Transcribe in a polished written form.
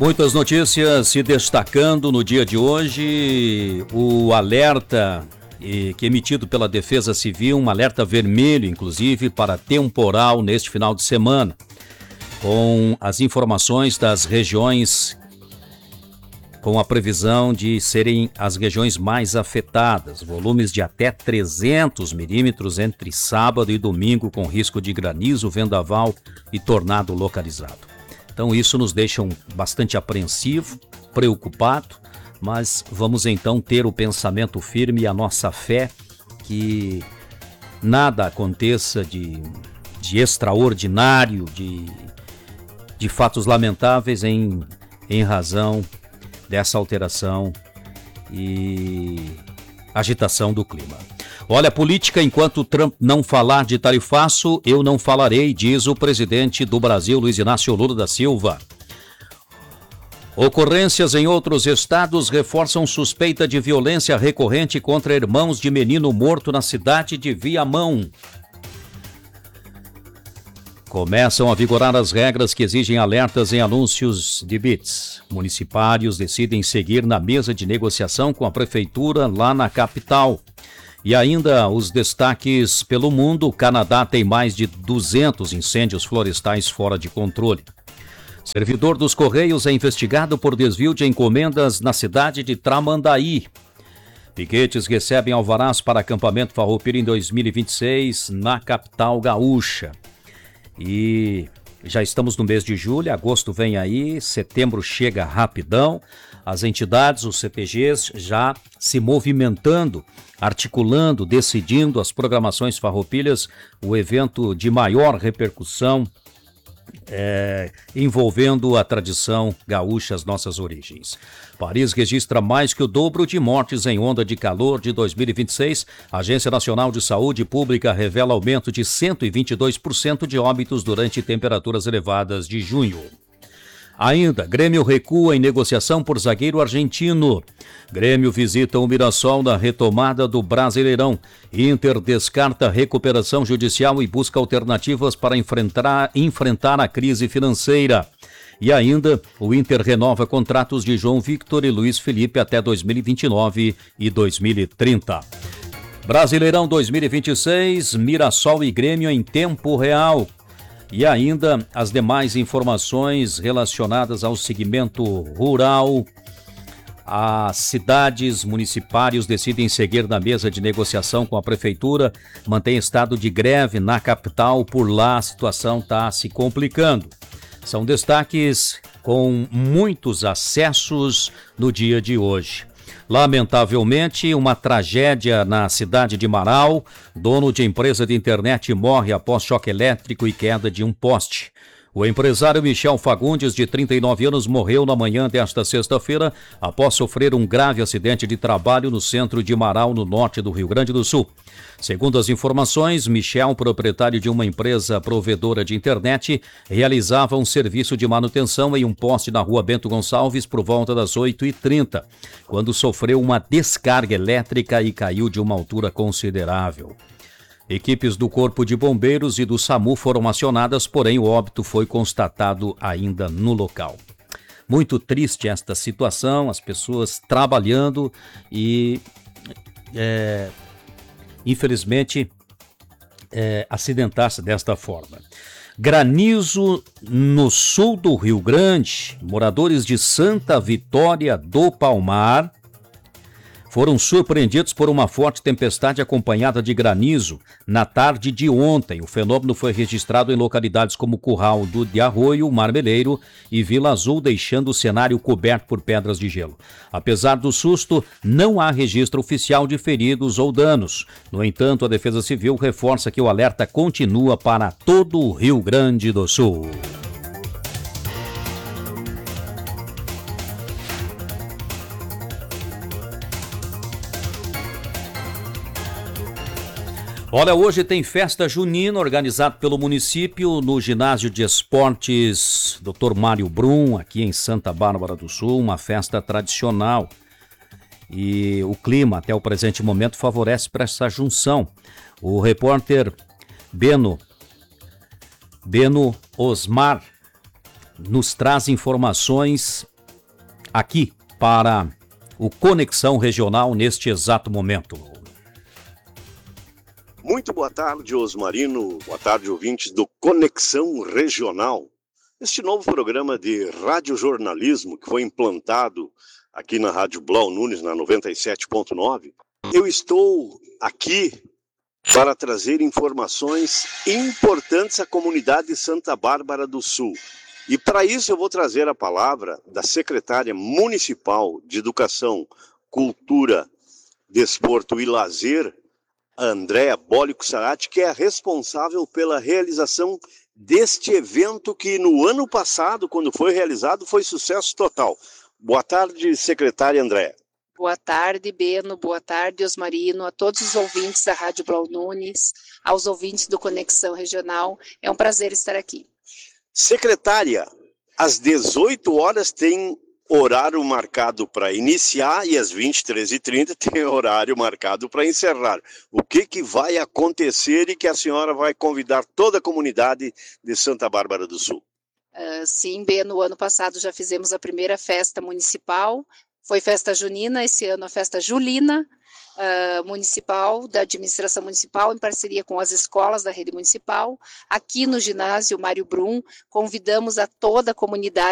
Muitas notícias se destacando no dia de hoje. O alerta que emitido pela Defesa Civil, um alerta vermelho, inclusive, para temporal neste final de semana, com as informações das regiões, com a previsão de serem as regiões mais afetadas, volumes de até 300 milímetros entre sábado e domingo, com risco de granizo, vendaval e tornado localizado. Então isso nos deixa bastante apreensivo, preocupado, mas vamos então ter o pensamento firme e a nossa fé que nada aconteça de extraordinário, de fatos lamentáveis em razão dessa alteração e agitação do clima. Olha, política, enquanto Trump não falar de tarifaço, eu não falarei, diz o presidente do Brasil, Luiz Inácio Lula da Silva. Ocorrências em outros estados reforçam suspeita de violência recorrente contra irmãos de menino morto na cidade de Viamão. Começam a vigorar as regras que exigem alertas em anúncios de bits. Municipários decidem seguir na mesa de negociação com a prefeitura lá na capital. E ainda os destaques pelo mundo: o Canadá tem mais de 200 incêndios florestais fora de controle. Servidor dos Correios é investigado por desvio de encomendas na cidade de Tramandaí. Piquetes recebem alvarás para acampamento farroupilha em 2026 na capital gaúcha. E já estamos no mês de julho, agosto vem aí, setembro chega rapidão. As entidades, os CTGs, já se movimentando, articulando, decidindo as programações farroupilhas, o evento de maior repercussão, envolvendo a tradição gaúcha, as nossas origens. Paris registra mais que o dobro de mortes em onda de calor de 2026. A Agência Nacional de Saúde Pública revela aumento de 122% de óbitos durante temperaturas elevadas de junho. Ainda, Grêmio recua em negociação por zagueiro argentino. Grêmio visita o Mirassol na retomada do Brasileirão. Inter descarta recuperação judicial e busca alternativas para enfrentar a crise financeira. E ainda, o Inter renova contratos de João Victor e Luiz Felipe até 2029 e 2030. Brasileirão 2026, Mirassol e Grêmio em tempo real. E ainda as demais informações relacionadas ao segmento rural. As cidades, municipários decidem seguir na mesa de negociação com a prefeitura, mantém estado de greve na capital, por lá a situação está se complicando. São destaques com muitos acessos no dia de hoje. Lamentavelmente, uma tragédia na cidade de Marau. Dono de empresa de internet morre após choque elétrico e queda de um poste. O empresário Michel Fagundes, de 39 anos, morreu na manhã desta sexta-feira após sofrer um grave acidente de trabalho no centro de Marau, no norte do Rio Grande do Sul. Segundo as informações, Michel, proprietário de uma empresa provedora de internet, realizava um serviço de manutenção em um poste na rua Bento Gonçalves por volta das 8h30, quando sofreu uma descarga elétrica e caiu de uma altura considerável. Equipes do Corpo de Bombeiros e do SAMU foram acionadas, porém o óbito foi constatado ainda no local. Muito triste esta situação, as pessoas trabalhando e, infelizmente, acidentar-se desta forma. Granizo no sul do Rio Grande. Moradores de Santa Vitória do Palmar foram surpreendidos por uma forte tempestade acompanhada de granizo na tarde de ontem. O fenômeno foi registrado em localidades como Curral de Arroio, Marmeleiro e Vila Azul, deixando o cenário coberto por pedras de gelo. Apesar do susto, não há registro oficial de feridos ou danos. No entanto, a Defesa Civil reforça que o alerta continua para todo o Rio Grande do Sul. Olha, hoje tem festa junina organizada pelo município no ginásio de esportes Dr. Mário Brum, aqui em Santa Bárbara do Sul, uma festa tradicional. E o clima, até o presente momento, favorece para essa junção. O repórter Beno Osmar nos traz informações aqui para o Conexão Regional neste exato momento. Muito boa tarde, Osmarino. Boa tarde, ouvintes do Conexão Regional. Este novo programa de radiojornalismo que foi implantado aqui na Rádio Blau Nunes, na 97.9, eu estou aqui para trazer informações importantes à comunidade de Santa Bárbara do Sul. E para isso eu vou trazer a palavra da secretária municipal de Educação, Cultura, Desporto e Lazer, Andréa Bólico Sarati, que é a responsável pela realização deste evento que no ano passado, quando foi realizado, foi sucesso total. Boa tarde, secretária Andréa. Boa tarde, Beno. Boa tarde, Osmarino, a todos os ouvintes da Rádio Blau Nunes, aos ouvintes do Conexão Regional. É um prazer estar aqui. Secretária, às 18 horas tem horário marcado para iniciar e às 23h30 tem horário marcado para encerrar. O que vai acontecer e que a senhora vai convidar toda a comunidade de Santa Bárbara do Sul? Sim, Beno, no ano passado já fizemos a primeira festa municipal, foi festa junina, esse ano a festa julina municipal, da administração municipal, em parceria com as escolas da rede municipal. Aqui no ginásio Mário Brum, convidamos a toda a comunidade